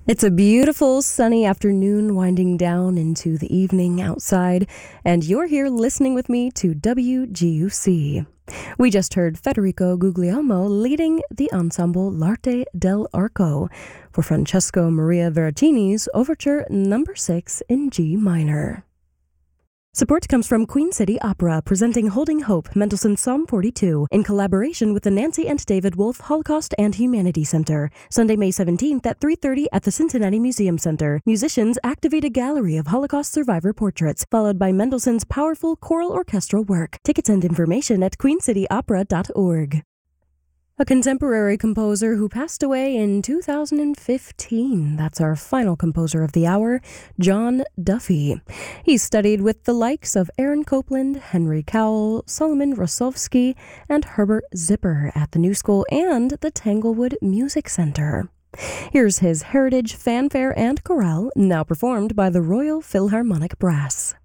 It's a beautiful sunny afternoon winding down into the evening outside, and you're here listening with me to WGUC. We just heard Federico Guglielmo leading the ensemble L'Arte dell'Arco for Francesco Maria Veracini's Overture No. 6 in G minor. Support comes from Queen City Opera, presenting Holding Hope, Mendelssohn's Psalm 42, in collaboration with the Nancy and David Wolf Holocaust and Humanity Center. Sunday, May 17th at 3:30 at the Cincinnati Museum Center. Musicians activate a gallery of Holocaust survivor portraits, followed by Mendelssohn's powerful choral orchestral work. Tickets and information at queencityopera.org. A contemporary composer who passed away in 2015. That's our final composer of the hour, John Duffy. He studied with the likes of Aaron Copland, Henry Cowell, Solomon Rosowski, and Herbert Zipper at the New School and the Tanglewood Music Center. Here's his Heritage Fanfare and Chorale, now performed by the Royal Philharmonic Brass.